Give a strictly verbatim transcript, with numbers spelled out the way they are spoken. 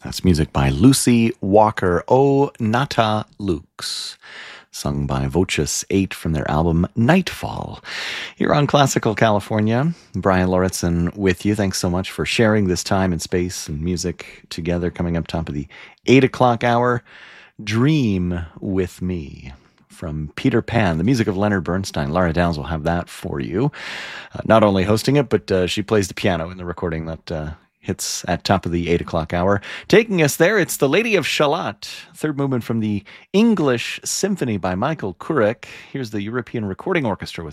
That's music by Lucy Walker, O Nata Lux, sung by Voces eight from their album Nightfall. Here on Classical California, Brian Lauritsen with you. Thanks so much for sharing this time and space and music together. Coming up top of the eight o'clock hour, Dream With Me from Peter Pan, the music of Leonard Bernstein. Laura Downs will have that for you. Uh, not only hosting it, but uh, she plays the piano in the recording that uh, hits at top of the eight o'clock hour. Taking us there, it's The Lady of Shalott, third movement from the English Symphony by Michael Kurek. Here's the European Recording Orchestra with